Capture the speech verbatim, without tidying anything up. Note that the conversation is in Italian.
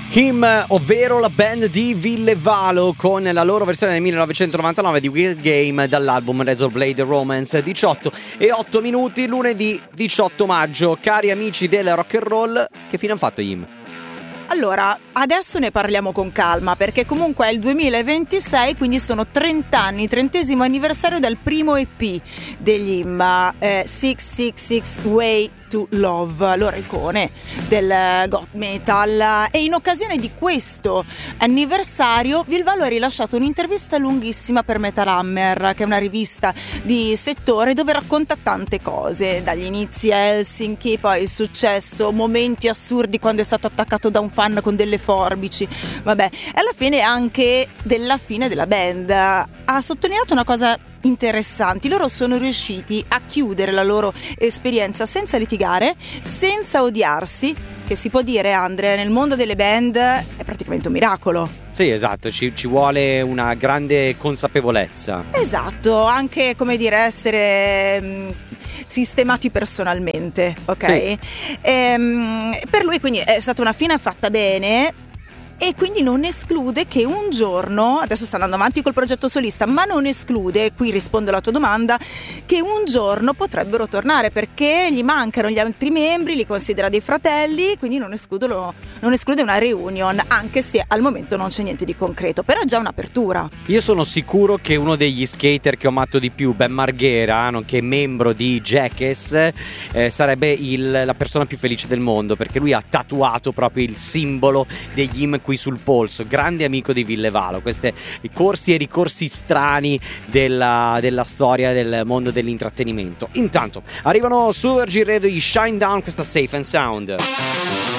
Him, ovvero la band di Villevalo, con la loro versione del millenovecentonovantanove di Weird Game dall'album Razor Blade Romance. Diciotto e otto minuti, lunedì diciotto maggio. Cari amici del rock and roll, che fine hanno fatto Him? Allora, adesso ne parliamo con calma, perché comunque è il duemilaventisei, quindi sono trenta anni, trentesimo anniversario del primo E P degli Him, eh, sei sei sei Way to Love, loro icone del goth metal. E in occasione di questo anniversario Villevalo ha rilasciato un'intervista lunghissima per Metal Hammer, che è una rivista di settore dove racconta tante cose, dagli inizi a Helsinki, poi il successo, momenti assurdi quando è stato attaccato da un fan con delle forbici, vabbè, e alla fine anche della fine della band. Ha sottolineato una cosa interessanti: loro sono riusciti a chiudere la loro esperienza senza litigare, senza odiarsi, che si può dire, Andre, nel mondo delle band è praticamente un miracolo. Sì, esatto, ci, ci vuole una grande consapevolezza. Esatto, anche, come dire, essere mh, sistemati personalmente, ok? Sì. Ehm, per lui quindi è stata una fine fatta bene, e quindi non esclude che un giorno, adesso sta andando avanti col progetto solista, ma non esclude, qui rispondo alla tua domanda, che un giorno potrebbero tornare, perché gli mancano gli altri membri, li considera dei fratelli, quindi non esclude, non esclude una reunion, anche se al momento non c'è niente di concreto, però è già un'apertura. Io sono sicuro che uno degli skater che ho amato di più, Ben Marghera, nonché membro di Jackass, eh, sarebbe il, la persona più felice del mondo, perché lui ha tatuato proprio il simbolo degli Him qui sul polso. Grande amico di Villevalo, questi corsi e ricorsi strani della, della storia del mondo dell'intrattenimento. Intanto arrivano su Virgin Radio i Shine Down, questa Safe and Sound.